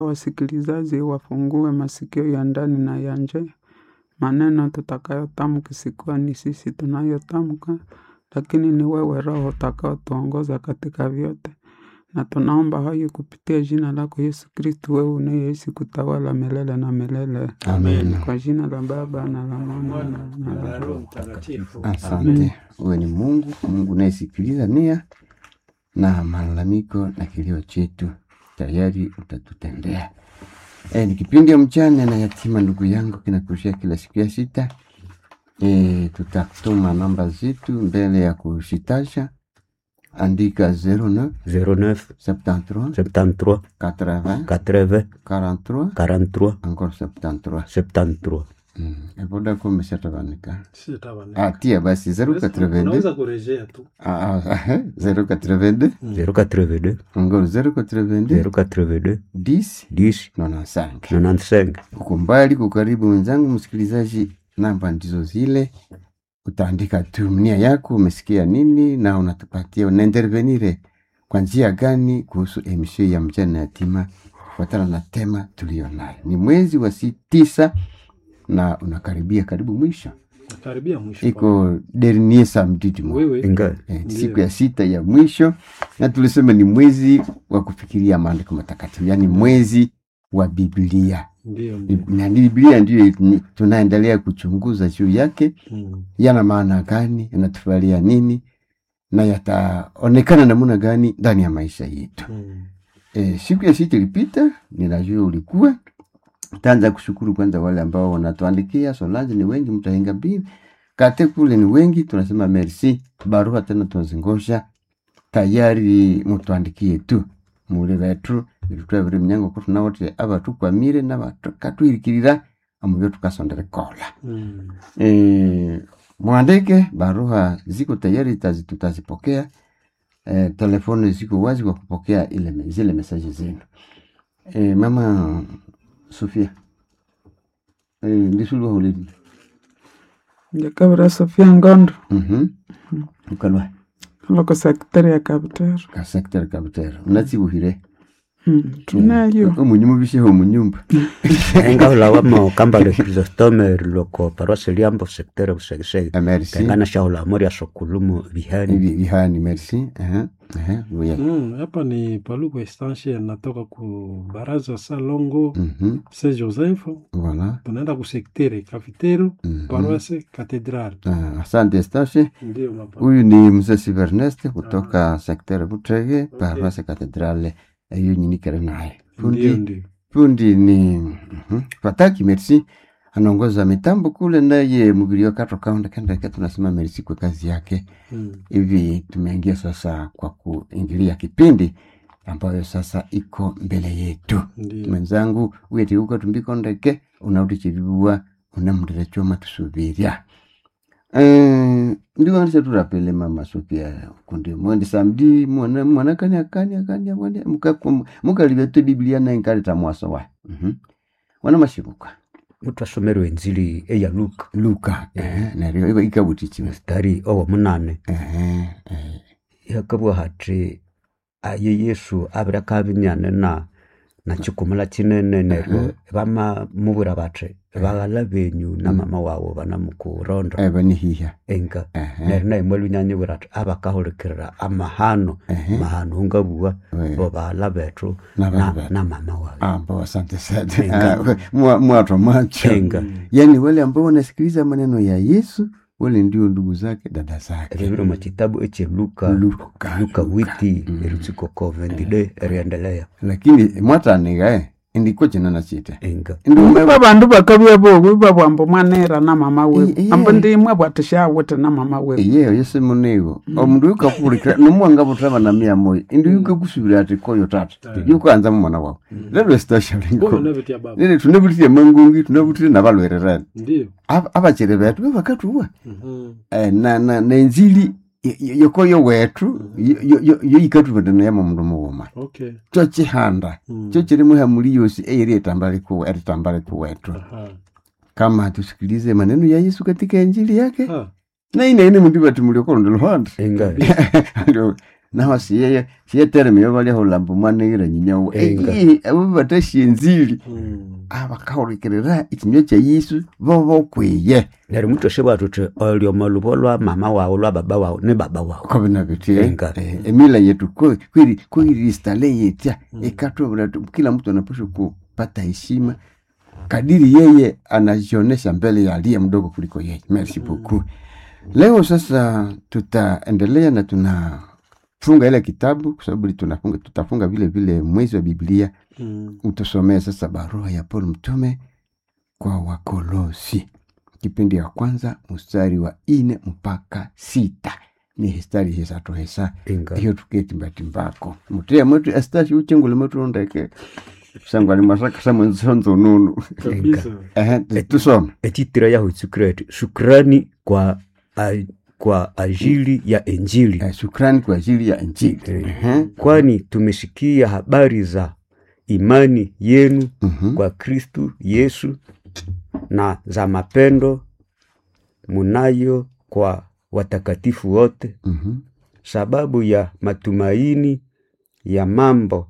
Wasikilizaji wafungue masikio ya ndani na ya nje. Maneno tutakayotamka sikuwa ni sisi tunayotamka, lakini ni wewe Roho utakaotuongoza katika vyote. Na tunaomba hayo kupitia jina lako Yesu Kristo, wewe unayeishi kutawala milele na milele. Amen. Kwa jina la Baba na la Mwana na la Roho Mtakatifu. Asante. Wewe ni Mungu unayesikiliza nia na malalamiko na kilio chetu, tayari utatutendea. Ni kipindi ya mchana na yatima ndugu yangu kinakurushia kila siku ya sita. Tutatuma namba zetu mbele ya kushitasha. Andika 09 73 73 80 80 43 43 encore 73. 73. Eboda kumeshatabanika. Sitabanika. Tia basi 082. Unaweza kurejea tu. 082 082 encore 082 082 10 10 95. 95. Uko mbali kukaribu mwenzangu msikilizaji, namba ndizo zile. Utaandika tu nia yako, umesikia nini na unatupatia unaintervenire kwa njia gani kuhusu emission ya mchana yatima kufuatana na tema tulionayo. Ni mwezi wa 9 na unakaribia karibu mwisho. Karibia mwisho. Iko dernier samedi du mois. Wewe. Inga. Siku ya 6 ya mwisho, na tulisema ni mwezi wa kufikiria maandiko matakatifu, yani mwezi wa Biblia. Ndio. Na Biblia ndio tunaendelea kuchunguza juu yake. Yana maana gani, yanatufalia nini na yataonekana namna gani ndani ya maisha yetu. Siku ya 6 ilipita, ninajua ulikuwa. Taanza kushukuru kwanza wale ambao wanatuandikia. Solange ni wengi, mtahenga mbili. Kate kule ni wengi, tunasema merci. Barua tena tunazingosha. Tayari mtuandikie tu. Mule wetu ilitwa vile mnyango kwa tunawote abatu kwa mire na batokatu ilikirira amubyo tukasondere kola. Mwandike barua ziko tayari, tutazipokea. Telefoni ziko wazi kwa kupokea zile message zenu. Mama Sofia. Ndisulu hulidi. Yakabra Sofia Ngondo. Ukalwa. Loko sekretari ya Kabutero. Ka sekretari Kabutero. Unatsibuhire. Tunayo. Umunyumba bisheho munyumba. Enga ulawa mo kambale Chrysostome loko paroisse Liambo secteur busegese. Merci. Kangana shaula moria sokulumu bihani. Bihani, merci. Hapa ni Paluku Estanche, natoka ku Baraza Salongo, Saint Joseph. Voilà. Tunaenda ku sektere Kafitero, Paroisse Cathedral. Asante Estanche. Ndio mapa. Huyu ni Mzee Silverneste kutoka sektere Butrege, Paroisse Cathedrale. Hiyo nyini kare naye. Fundi ni Fataki, merci. Anaongoza mitambo kule, naye mbilio kato kaunda kanda tunasema merci kwa kazi yake. Hivi tumeingia sasa kwa kuingilia kipindi ambayo sasa iko mbele yetu. Mwenzangu wete uko tumbiko ndeke unarudi chibibua unamdira choma tusubiria. Ndio anza turapele Mama Sofia kundi mwende samedi mwana kanya mwende mukalibetu Biblia na inkaleta mwaso wa. Wana mashibuka. Mutasomero injili ya Luka. Na rio ikabutichi mstari owa 8. Yakabwa hati aye Yesu abira kabinyane na chikumula chinene neryo bama mubura batre bagala benyu na mama wawo bana mukurondo bani hiya enga nerna imwelu nyanye burat abakahorekera mahano ngabuwa bo bala betru na mama wawo bo asante sana mwato macho enga. Yani wale ambao wanasikiliza maneno ya Yesu wale ndio ndugu zake, dada zake. Reviro machitabu eche Luka witi erutsiko kovendide eriendelea. Lakini mwata niga ndiko chena na chite. Enga. Mba bandu bakabya bogo babambo mwanera na mama we. Amba ndi mwabatisha wote na mama we. Yesu munego. Omundu yukapurika numwanga butraba na mia moyo. Ndio yukakusubira ati koyo tatu. Yuko anza mwana wao. Lero station ngo. Nene tunebutie mangungi tunebutie na balwerera. Ndio. Abachere betu bakatuwa. Na injili yokoyo wetu yo ikatu badana ya mundu muwoma. Okay. Chochi handa. Chochi limu hamuli yosi eri etambale ku wetu. Kama tusikilize maneno ya Yesu katika injili yake. Na ine mundu batu mulio kondo handa. Enga. naho siye tereme yobali holambo mwana ira nyinyawo abo batashienzili abakaulikirira ikinyo kya Yesu bobo kwiye nari mutoshe bwatute olyo malubo lwa mama wawe lwa baba wawe ne baba wawe kobina bitie emila yetu kwiri stale yetia ikatobra kila mtu anapaswa kupata heshima kadiri yeye anajionesha mbele ya aliye mdogo kuliko yeye. Merci beaucoup. Leo sasa tutaendelea na tunafunga ile kitabu kwa sababu tutafunga vile vile mwezi wa Biblia. Utusomee sasa barua ya Paul mtume kwa Wakolosi. Kipindi ya kwanza mstari wa 4 mpaka 6. Ni mstari hizo atohesa. Hiyo tuketi mbatimbako. Mutia mtu astashi uchengule mtu ndeke. Sangwali masaka sama nzonzo nunu. Tusome. Etitira ya shukrani kwa ajili ya Injili. Shukrani kwa ajili ya Injili. Kwani tumesikia habari za imani yenu kwa Kristu Yesu na za mapendo munayo kwa watakatifu wote. Sababu ya matumaini ya mambo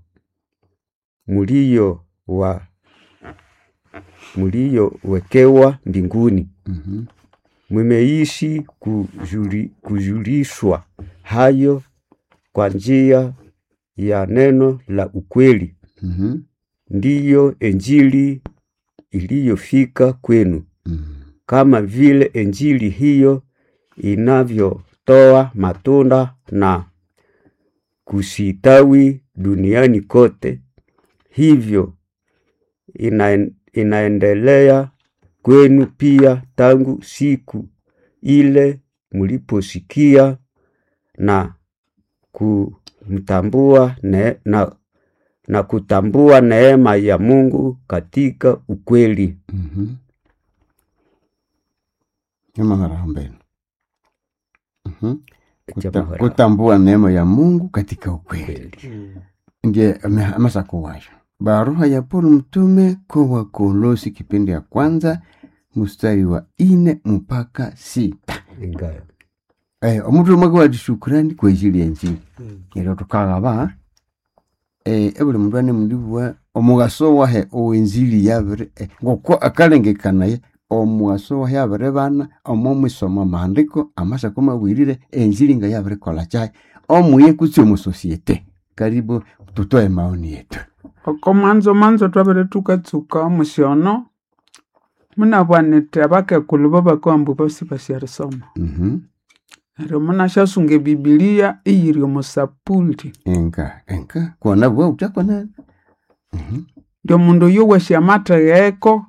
mulio wekewa mbinguni. Mumeishi kujulishwa hayo kwa njia ya neno la ukweli. Ndiyo Injili iliyofika kwenu. Kama vile Injili hiyo inavyotoa matunda na kusitawi duniani kote, hivyo inaendelea kwenu pia tangu siku ile mliposikia na kutambua neema ya Mungu katika ukweli. Kutambua neema ya Mungu katika ukweli. Ndiye amasako wayo. Barua ya Paul mtume kwa Wakolosi kipindi ya kwanza mstari wa 4 mpaka 6. Ingayo. Omuntu mwagwa shukrani kwa ajili ya Injili. Ero tukagaba ebuli mundwane mundibwa omugaso wahe owenjili yabere ngoko akalengekanaye omugaso wahe yabere bana omumwisoma maandiko amasako mabwirire Injili nga yabere kola chai omuye kutsi mu societe. Karibu tutoe maoni yetu. Oko manzo twabere tukatsuka musyono munabwanete abakekulu babakwambu bose basyarisoma. Ero munashasunga Biblia iyiri omusapuli. Enka kuona bwa utakona. Ndio mundu yowasya amategeko.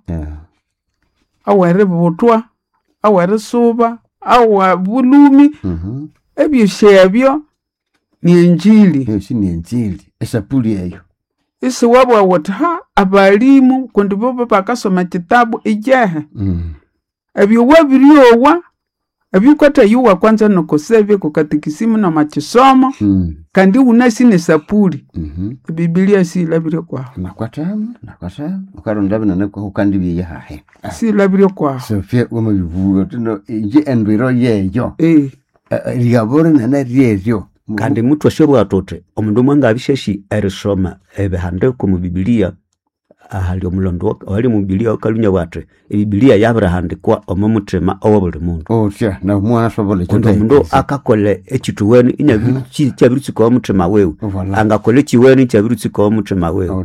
Awere butwa, awere suba, awabulumi. Ebyeshebyo ni Injili. Ni Injili. Esapuli eyo. Isi wabwa wata abalimu kundi bobo bakasoma kitabu ijehe. Ebyo wabiryowa ebikwata yuwa kwanza nokosebye kukatikisimu na machisomo kandi unasine sapuli. Biblia si labire kwa. Nakwatamu. Ukarondabe nanako ukandi biye hahe. Si labire kwa. Sofia wamabivuga tuno inje endwiro yeyo. Rigabore na ryeyo. Kandi mtu ashobora atote omundu mwanga abisheshi erisoma ebihandiko mu Biblia ahali omulondo wali mu Biblia okalunya bwate Biblia yabrahandikwa omumutima owabuli mundu. Na mwana sobole kundo mundu akakole ekituweni inyabiruki cyabiruki kwa mutima wewe angakole kiweni cyabiruki kwa mutima wewe.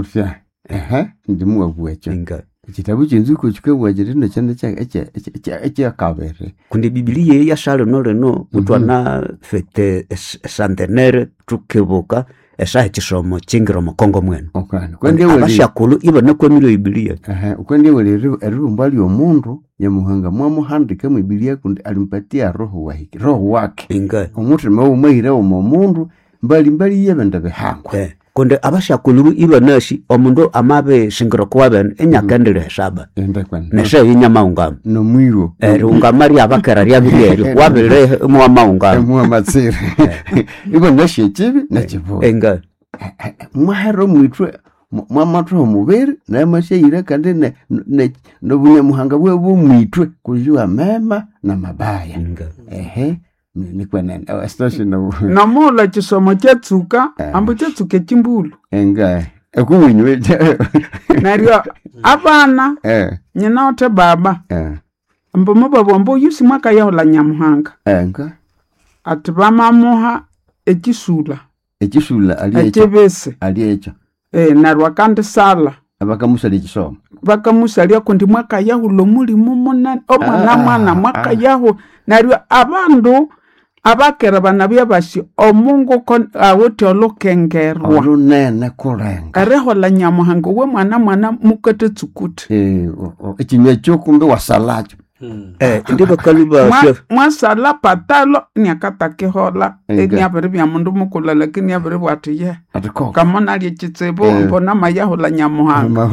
Ndimu wabwecho. Inga Kitabu chinzuko chikabwajire na cyane cya kabere. Kundi Biblia yashalo no mutwana fete centenaire tukebuka esa kisomo chingiro mukongo mwenu. Kwende wali abashakulu ibona kwa milo Biblia. Kwende wali erumbali omundu nyamuhanga mwamuhandika mu Biblia kundi alimpatia roho wake. Inga omutima umahire omundu mbali yebenda behangwa. Konde abashakulu ibonashi omundu amabe shingiro kwaben enyakandire hesaba neshe yinyama ungam no mwigo ungamari abakara lya bilero wabere mu amaunga mu amatsire ibonashi chibi na chivo enga mwahero mwitwe mwamatho mubere na mashayira kandi no bunyamuhanga bwe bumwitwe kujua mema na mabaya. ni kwenene station namula chisomo chetsuka ambu chetsuke chimbulu enga ekuwinywe neryo abana nyinaote baba ambu mubaba ambu yusi mwaka yahola Nyamuhanga enga ati bamamuha ekisula ekibese aliecho neryo akandi sala abakamusali chisomo bakamusalia kundi mwaka yahulo mulimo munene omwana mwaka yahu neryo abandu abakera bana byabasi omungu kon awuti olukengerwa olunene kulenga erehola Nyamuhanga we mwana mukete tsukuti ekinywe kyokumbe wasalacho ndiba kaluba mwasala patalo nyakatakihola enyabiri bya mundu mukula lakini yabiri bwatiye kamona lye kitsebo mbona mayahola Nyamuhanga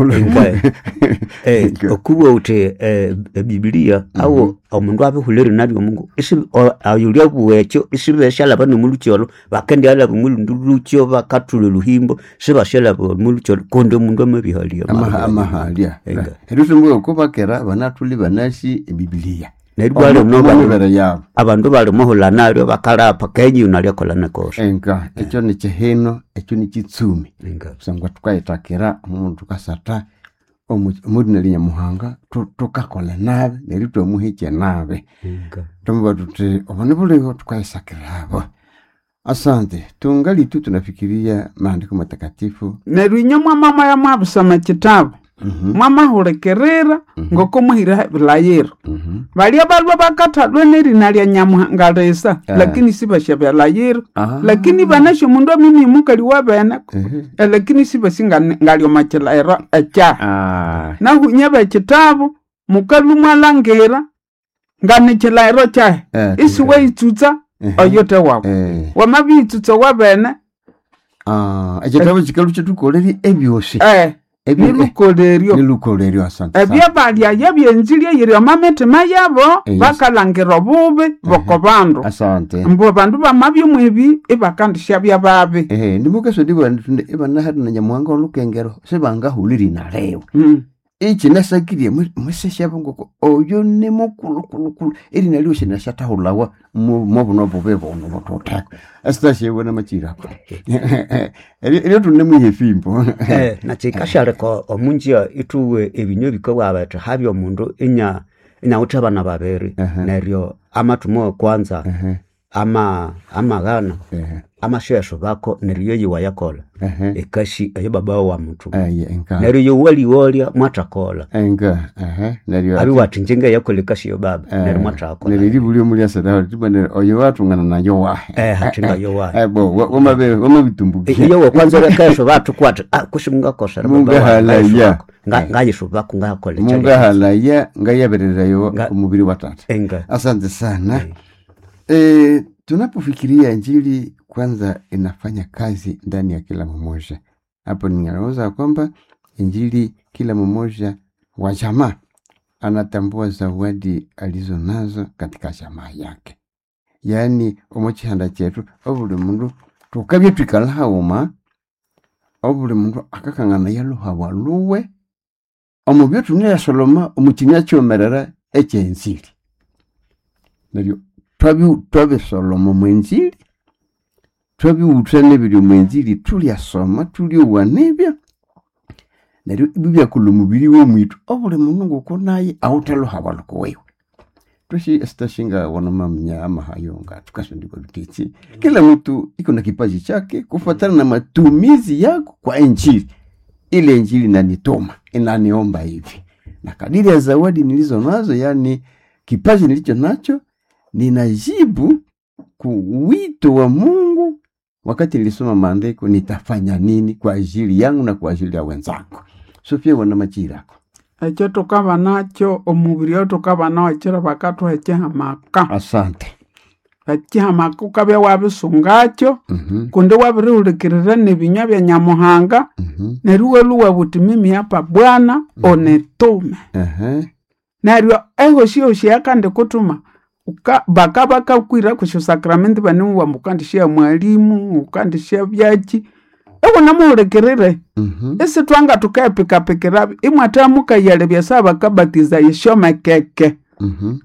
okuwa uti Biblia awo omundu abihuleri nabyo Mungu isi ayulya buwekyo isibeshala bano mulukyolo bakendala bumulundulukyo bakatula luhimbo sibashala bumulukyolo konde mundu amabihalia amahalia erutumwe kubakera banatuli banasi Biblia nerwale no abandu bali muhula naryo bakalapa kenyi unalyakola nakosa enka ekyo ni kihino ekyo ni kitsumi sangwa tukaitakira umuntu kasata omudina lya Nyamuhanga tukakola nabe nerito muhiche nabe tumba tuti obone buliho tukaisakirabo. Asante tungali tu tunafikiria maandiko matakatifu nerwinya mama ya mwabusoma kitabu mama hulekerera ngoko muhira bilayiro bali abalwa bakatadwe nerina lya Nyamuhanga lesa lakini sibashabya layiro lakini banasho mundu mimi mukali wabana lakini sibasinga ngalyo machilairo echa na hunyaba kitabu mukalu mwalangera ngane chilairo cha isiwe itutsa oyote wabo wamabitutsa wabana ekitabu kikalu kitukoleri ebyose nilukolerio asante ebya balya yabyenzilya yiri amamete mayabo bakalangiro bubi boko bandu asante mbo bandu bamabyo mwebi ibakandisha bya babi ndimukeso ndibandunde ibana hadi na Nyamuhanga olukengero sebanga huliri na leo ichi nasakirie mwesesha ngoko oyo ne mukulu iri nalyo shinashata hulawa mubuno bubebo no bototako astashe bona machira eri tunne muhefimbo na chikashare ko omunjia ituwe ebinyo bikawa abata habyo mundu inya utabana babere neryo amatumo kwanza amagana amashesho bako neryo yiwa yakola ekashi ayo baba wa mtu neryo wali wolya mwatakola neryo abi wati njenge yakola kashi yo baba neryo mwatakola neryo buli omuli asada tibane oyo watungana nayo wa hatinga yo wa bo wamabitumbuki iyo kwanza rekasho batu kwata kushimunga kosha baba halaya ngayisho bako ngakola munga halaya ngayaberera yo umubiri watata asante sana tunapofikiria Injili kwanza inafanya kazi ndani ya kila mmoja. Hapo ninaweza kwamba Injili kila mmoja wa jamaa anatambua zawadi alizo nazo katika jamaa yake. Yaani omochihanda chetu obuli mundu tukabye twikala uma obuli mundu akakangana yaluha waluwe omubyo tunya Soloma omukinya cyomerera ekyenzili. Neryo twabi Soloma mwenzili twabi utene biri mwenzili tulyasoma tulyowanebya neryo ibibya kulumubiri wo mwitu obule mundu ngoko naye awutelo habaluko wewe tushi estashinga wanamamnya ama hayonga tukasondiko dutichi kila mtu iko na kipaji chake kufuatana na matumizi yako kwa Injili. Ile Injili inanitoma inaniomba hivi na kadiri ya zawadi nilizo nazo, yani kipaji nilicho nacho ninajibu kuwito wa Mungu. Wakati nilisoma maandiko nitafanya nini kwa ajili yangu na kwa ajili ya wenzangu. Sofia wana machirako echo tukaba nacho omubiri yo tukaba nawo kira bakatu ekihamaka. Asante. Ekihamaka ukabya wabisungacho kundi wabirihulikirira nebinywa bya Nyamuhanga neryo luwa buti mimi hapa Bwana onetume. Neryo ehoshi yakande kutuma bakabaka kwira kusho sakramenti banu wa mukandishia mwalimu ukandishia byachi ewo namuhulikirire ese twanga tukayapika pikirabi imwatamuka yale byasaba kabatiza yishoma keke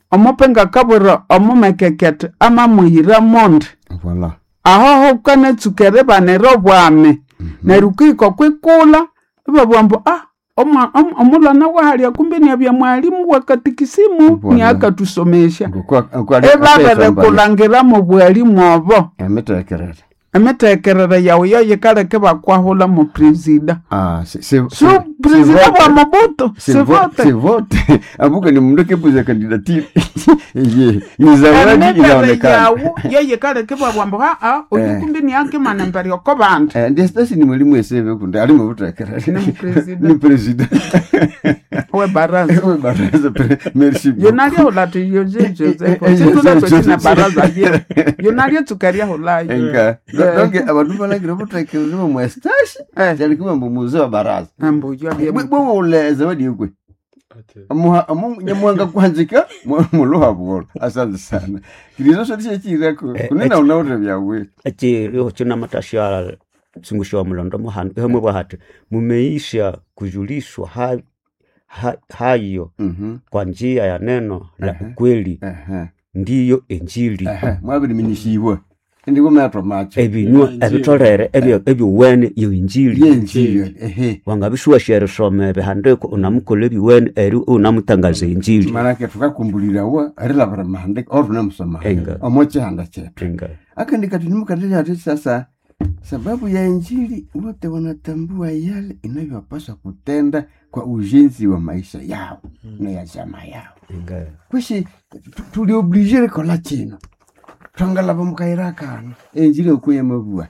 omupenga kabura omumekekete amamuhira monde Voilà. aho hokane tsukere banero bwame nerukiko kwikula ibabwambo omulana wahalya kumbe ni abya mwalimu wakatikisimu Voilà. ni akatusomesha Ngokwa ebabere kulangira mu bwalimu obo ametekerera. emetekerere yawe yo yikaleke bakwahula mu presida C'est so presida bwa Mobutu vote. C'est vote. Abuka ni mundu kepuza candidature. Ye, ni zawadi inaonekana. yawo yo yikaleke babwambo ukumbi ni yake manemberi oko bantu Ndiye stasi ni mwalimu esebe kunda ali mu butekerera. Ni president. we baraza We baraza merci. yonalia hulatu Joseph situla kwesina baraza bie yonalia tukaria hulayo Enka. Donc abantu balagira butekerera mu estasi. Jali kuma mbuzo wa baraza. ambujo bie Bwo ule zawadi yukwe. Nyamuhanga kwanzika muluha bwolo. Asante sana. Kilizo sotisha chirako. Kunena unaure byawe. Echiriho china matashara singusho wa mulondo muhanu hemwe bwahati mumeisha kujulishwa hayo kwa njia ya neno la ukweli ndiyo Injili Mwabiri minishiwe. Ndiko metro macho. ebinywa ebitolere ebiwene yo Injili Injili. wangabishuwa shere some behandeko unamukole biwene eri unamutangaza Injili Manake tukakumbulira wa arila bara mahandiko oruna musoma. Enga. Omoche handa chetu. Enga. Akandika tunimukatija ati sasa sababu ya Injili wote wanatambua yale inavyopaswa kutenda kwa ujenzi wa maisha yao na ya jamaa yao. Enga. Kwishi tuliobligere kola chino. Twangala bamukayirakana. Injili okuye mabua.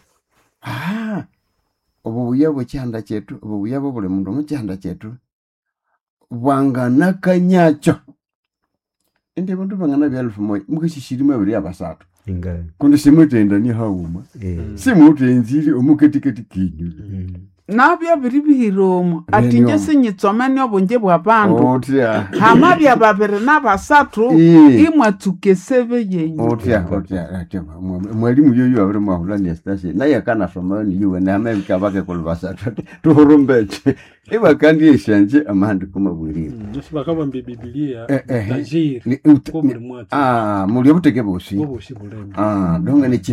Obubuya bw'ekyanda chetu, obubuya buli mundu mu kyanda chetu bwangana kanyacho. Ende bantu bangana bya 1000 mukishishirima abiri abasatu. Enga. Kundi simutenda ni hauma. Simutenzili omuketiketi kinyu. nabyo biri bihiromo ati nje sinyitsomene obunje bwa bantu Otya. hama bya babiri n'abasatu imwe tukesebe yenyu Otya. Mwalimu yoyo abiri mwahulani estasi. Naye kana soma ni yuwe na Amerika bake kulubasatu. Tuhurumbeche. Iba kandi eshanje amahandi kumabwirira. Nasi bakaba Biblia Ni- tajiri ko muri mwati muri obuteke bosi. bobushi buleme. Donga ni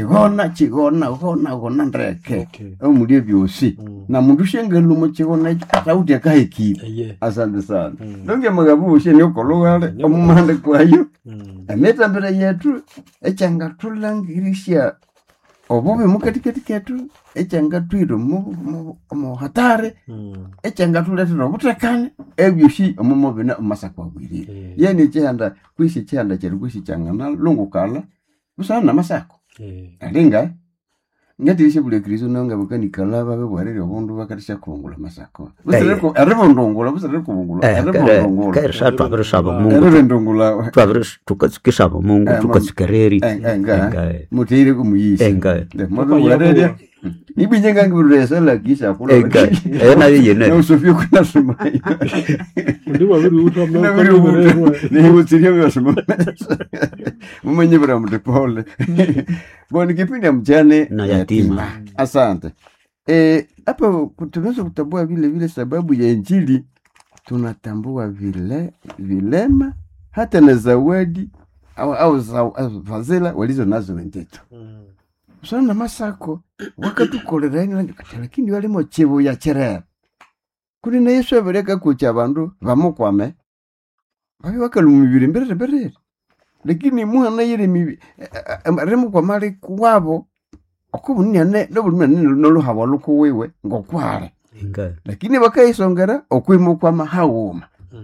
chigona ndreke. Okay. Muri ebyosi. Na mundu shengelu mu chigona sauti akahikira. Yeah. Asante sana. Donge magabushi ni okologale omumande kwayo. Ameta mbere yetu echanga tulangirisha obubi mukatikati ketu echanga twiro mu hatare echanga tuletera obutekane ebyoshi omumobina omasakwa bwirire. Yeni chanda kwishi chanda cheru kwishi changana lungukala busana masako. Alinga ngatirishe bule Kristo nanga bukanikala babe bwarere obundu bakatisha kungula masako. Busareko aribondongula busareko bungula aribondongula. Kairsa twabirishaba Mungu Aribondongula. tukasaba Mungu tukasikereri Enga. Mutire kumuyisha. Enga. Mwabe bwarere. Ibinye ngangi buresa la kisha kula. Enga. Na yene Na usofio kuna sumayi. Ndi wabiri utwa Na biri ubuto. Ni utiria byasoma. Mumenye bra mtepole. Bwana kipindi ya mjane na yatima. Asante. Hapa tunaweza kutambua vile sababu ya Injili tunatambua vilema hata na zawadi au fadhila walizo nazo wenzetu. Sana masako wakatukolerani lakini wale mochibo ya cherera. Kuri na Yesu abereka kucha abandu bamukwame. Babi bakalumibire mbere. Lakini muhana yire mibi remu kwa mali kwabo okubunyane nobulumane noluhabo lukuwewe ngokwale. Enga. Lakini bakayisongera okwimukwama hawuma.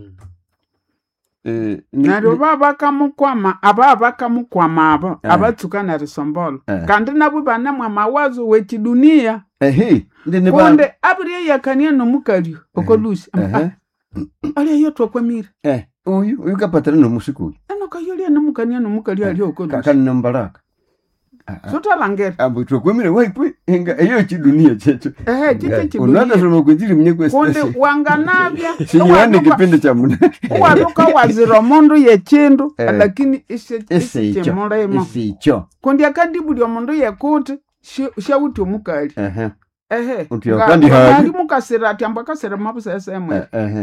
neryo babakamukwama ababakamukwama abo abatsuka nerisombolo kandi nabo banamwe amawazo wekidunia ndine kunde abiri yakania nomukali okolusi ali yotwakwamire uyu kapatana nomusiku anokayolia nomukania nomukali ali okolusi kakani nombaraka sotalangera ambu twakwamire waikwe enga eyo kidunia checho chiche unada chidunia soma kujiri mnye kwesi kunde wanganabya sinyane kipindi cha muna waluka wazira mundu yechindu lakini ese ichemulemo icho kundi akadibuli omundu yekuti shawuti omukali Uti wakandi hali. mukasira ati ambakasira mabusese emwe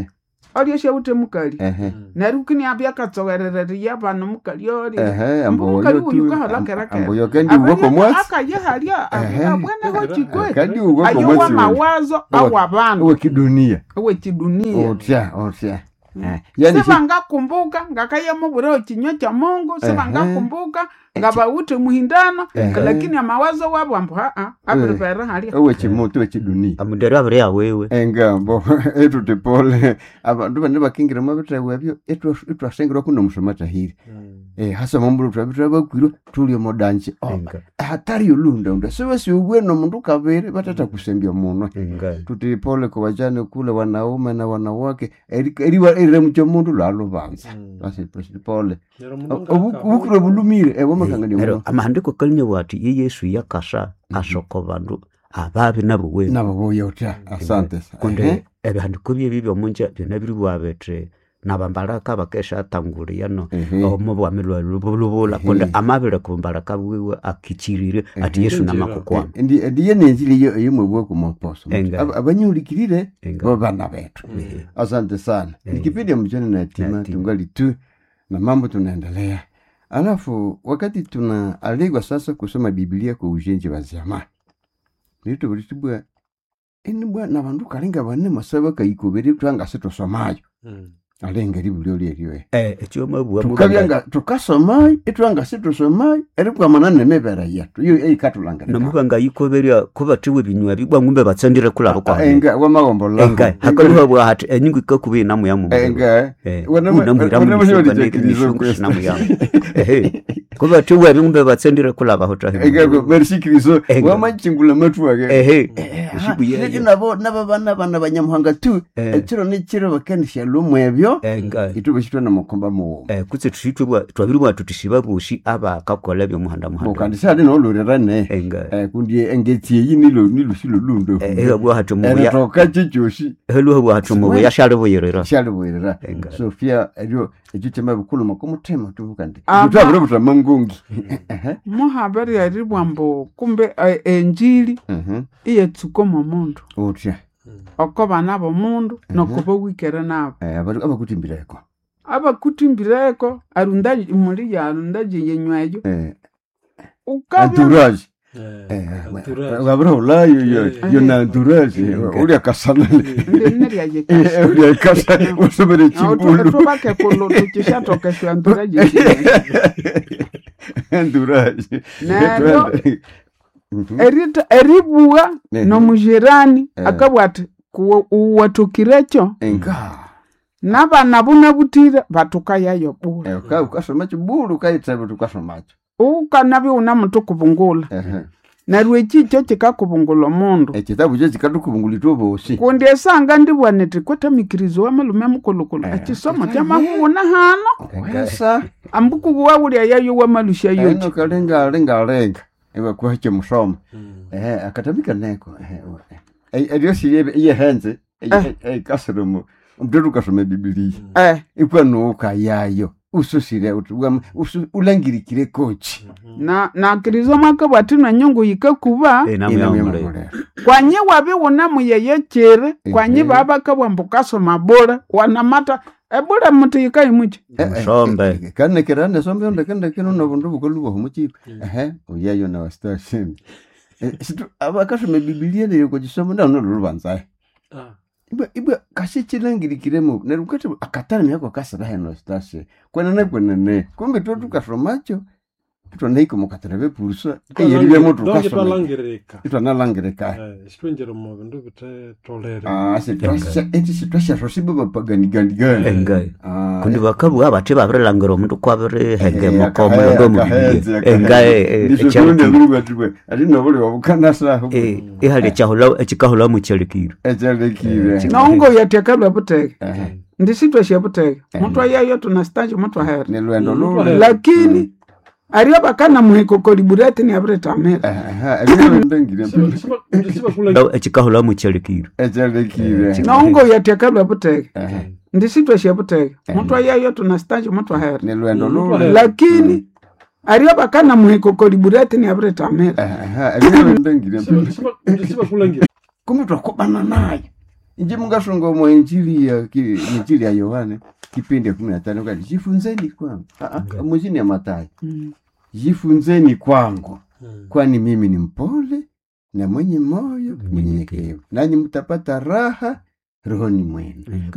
Aliyesha ute mukali. ehe Narukini abya katsowerere yabana mukali oli. ambo Mukali yo uyu kahalakera ambo yo kandi ugo ko mwatsi Akaye halia abwana ho chikwe. kandi ugo ko Ayo wa mwatsi mawazo awabana. uwe kidunia Ewe chidunia. otya yani Sebangakumbuka ngakaye mubure kinyo cha Mungu sebangakumbuka ngabawute muhindano lakini amawazo wabo ambo abiripera halia. uwe chimutu we kidunia amudere abere yawewe engambo etute pole abantu bane bakingira mabita webyo etwasengera kuno musomata hiri hasa mambulu twabitra bakwiro tulio modanje hatari ulunda unda sewesi ubweno mundu kabere batata kusembia muno tuti pole kwa wajane kule wanaume na wanawake eri mcho mundu lalo banza basi pole ubukure bulumire wamakangani ero amahandiko kalinye wati ye Yesu yakasha ashoko bandu ababi nabo we nabo yotya asante kunde ebihandiko bibyo munja byona biri bwabetre nabambalaka bakesha tangulia no omubo amilwa lubula kunde amabire kumbalaka wiwe akichirire ati Yesu namakukwa ndiye nenzili yo mwebwe ku maposo abanyulikirire bana betu asante sana ikipindi mjana na tima tungali tu na mambo tunaendelea. Alafu wakati tunaalikwa sasa kusoma Biblia kwa ujenzi wa zamani. Nito bulitubwa enibwa nabandu kalinga bane masaba kayikobere twanga sitosomayo. Alenga libulyo lyeriwe. Ekyo mabwa tukabyanga tukasomayo etwanga sitosomayo erikwa manane mebera yatu. Yo katulanga. Namubanga yikoberya kubatiwe binywa bigwa ngumbe batsandire kulabo kwa. Enga wa magombo la. Enga hakaluha bwa hati enyingu ikakubi namu yamu. Enga. Wana kubatiwe ngumbe batsandire kulabo hota. Enga merci Kristo. Wa machingula matwage. Nabana banyamuhanga tu. Ekiro n'ekiro bakanisha lumwebyo. Itubishitwa na mukomba mu. Kutse tushitwa twabirwa tutishiba bushi aba kakola byo muhanda. Kandi sade no lurerane. Kundi engeti yini shilo lundo. Bwa hatu mu ya. Toka chichoshi. Helo bwa hatu mu ya shalo boyerera. Shalo boyerera. Sofia ejo ejutema bukulu makomutema tubukande. Tutabura butamangungi. Muhabari yaribwambo kumbe enjili iye tsukomo mundu. Otya. Okoba nabo mundu nokubo wikere nabo abakutimbireko arundaji muri ya arundaji yenywayo entourage wabura ulayo yo na entourage uri akasana ndineri yaje uri akasana usubire chibulu tubake kolo tukishatoka kwa entourage eribuwa no mujirani akabwati kuwatukirecho nabana buna butire batuka yayo bulu ukasoma chibulu kayitsabe tukasomacho ukanabi una muntu kubungula narwe chicho chikakubungula mundu ekitabu cyo kikatukubungula tobosi kundi esanga ndibwanete kwata mikirizo wa malume mukolokolo akisomo cyamahuna hano esa ambuku wawuli yayo wa malusha yochi eno kalenga ewa kwache musoma akatabika neko eriyo siye iye henze kasoromo umderu kasome Biblia ikwa nuka yayo ususire ulangirikire kochi na kirizo mwaka batina nyongo yikakuba kwanye wabi wona muyeyekere kwanye baba kabwambuka soma bora wanamata ebura mutu yikayimuche sombe kanne kerane sombe ndekende kino nabundu bukoluwa humuchipa uyayo na wastation abakasome Biblia ne ko gisoma ndano lubanza iba kasichilangirikiremo nerukate akatana yako kasara heno stashe kwenene kumbe tukasomacho tunaiko mukatarabe purusa yeribe moto kasoma itwanalangireka sitwenjero mu bintu bite tolere sitwasha rosibe bapagani gandigani engai kundi bakabu abate babirelangiro omuntu kwabire hege makomo ndo mu engai echalekire ari nobuli wabukanasa ihali chikahula mu chalekire naongo yatekalwa buteke ndisitwashe buteke mtu ayayo tunastage mtu ahera ni lwendo lulu lakini ariyo bakana muhiko koliburete ni abreta amera ekikahula mu chalekire naongo yatekalwa buteke ndisitwashe buteke mtu ayayo tunastage mtu ahera ni lwendo lulu lakini ariyo bakana muhiko koliburete ni abreta amera kumbe twakobana naye Inji mungasonga mu injili ya Yohane kipindi 15 kati jifunzeni kwangu. Mujini ya Mathayo. Jifunzeni kwangu. Kwani mimi ni mpole na mwenye moyo mnyenyekevu. Nanyi mtapata raha rohoni mwenu.